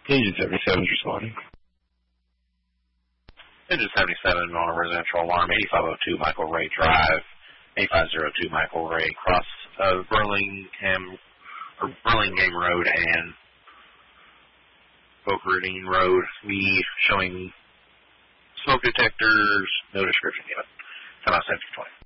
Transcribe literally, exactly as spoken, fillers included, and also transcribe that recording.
Agent seventy-seven is responding. Agent seventy-seven on a residential alarm, eighty-five oh two Michael Ray Drive, eighty-five oh two Michael Ray, cross of Burlingham, or Burlingame Road and Boca Raton Road. We showing smoke detectors, no description given. Come out seven twenty.